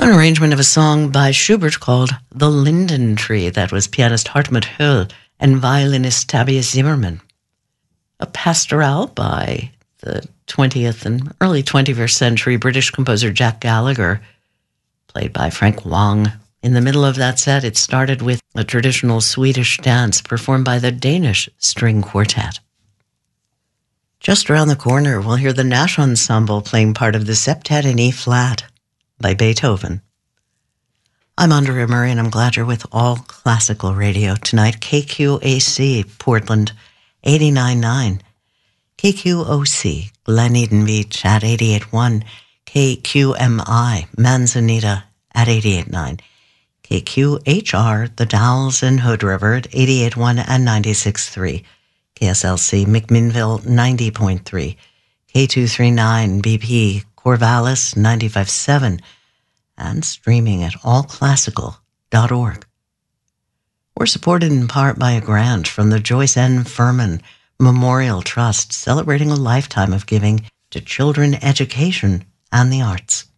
an arrangement of a song by Schubert called The Linden Tree. That was pianist Hartmut Höll and violinist Tabia Zimmermann. A pastoral by the 20th and early 21st century British composer Jack Gallagher, played by Frank Wang. In the middle of that set, it started with a traditional Swedish dance performed by the Danish String Quartet. Just around the corner, we'll hear the Nash Ensemble playing part of the Septet in E-flat by Beethoven. I'm Andrea Murray, and I'm glad you're with All Classical Radio tonight. KQAC, Portland, 89.9. KQOC, Glen Eden Beach at 88.1. KQMI, Manzanita at 88.9. KQHR, The Dalles and Hood River at 88.1 and 96.3. KSLC, McMinnville 90.3. K239, BP, Corvallis 95.7. And streaming at allclassical.org. We're supported in part by a grant from the Joyce N. Furman Memorial Trust, celebrating a lifetime of giving to children education and the arts.